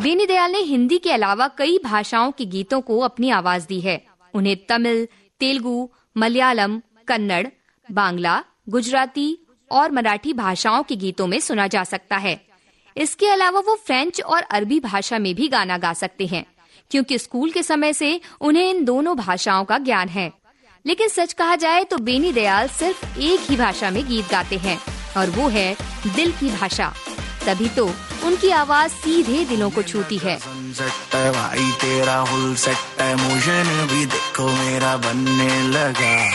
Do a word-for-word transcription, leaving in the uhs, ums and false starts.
बेनी दयाल ने हिंदी के अलावा कई भाषाओं के गीतों को अपनी आवाज दी है। उन्हें तमिल, तेलुगु, मलयालम, कन्नड़, बांग्ला, गुजराती और मराठी भाषाओं के गीतों में सुना जा सकता है। इसके अलावा वो फ्रेंच और अरबी भाषा में भी गाना गा सकते हैं, क्योंकि स्कूल के समय से उन्हें इन दोनों भाषाओं का ज्ञान है। लेकिन सच कहा जाए तो बेनी दयाल सिर्फ एक ही भाषा में गीत गाते हैं, और वो है दिल की भाषा। तभी तो उनकी आवाज सीधे दिलों को छूती है। भाई तेरा हुल सेट है, मोशन भी देखो मेरा बनने लगा।